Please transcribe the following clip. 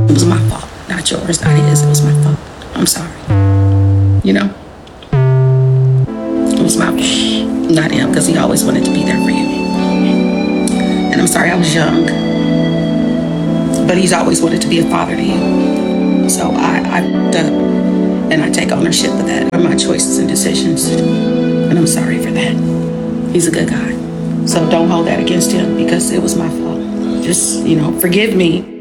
It was my fault, not yours, not his. It was my fault. I'm sorry. You know? It was my fault, not him, because he always wanted to be there for you. And I'm sorry I was young, but he's always wanted to be a father to you. So I've done, and I take ownership of that, of my choices and decisions. And I'm sorry for that. He's a good guy. So don't hold that against him because it was my fault. Just, forgive me.